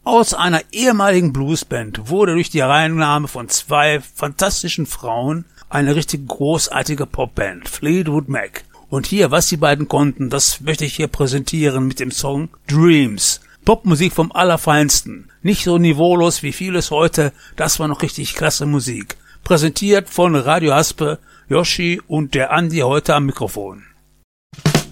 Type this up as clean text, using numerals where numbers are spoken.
Aus einer ehemaligen Bluesband wurde durch die Hereinnahme von 2 fantastischen Frauen eine richtig großartige Popband, Fleetwood Mac. Und hier, was die beiden konnten, das möchte ich hier präsentieren mit dem Song Dreams. Popmusik vom Allerfeinsten. Nicht so niveaulos wie vieles heute, das war noch richtig klasse Musik. Präsentiert von Radio Haspe, Yoshi und der Andi heute am Mikrofon.